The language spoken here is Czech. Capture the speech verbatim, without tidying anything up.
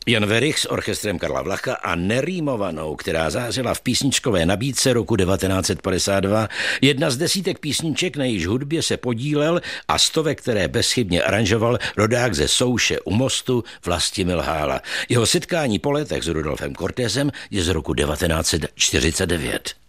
Jan Werich s orchestrem Karla Vlacha a Nerýmovanou, která zářila v písničkové nabídce roku devatenáct set padesát dva. Jedna z desítek písniček, na jejíž hudbě se podílel a stovek, které bezchybně aranžoval rodák ze Souše u Mostu Vlastimil Hála. Jeho setkání po letech s Rudolfem Cortésem je z roku devatenáct set čtyřicet devět.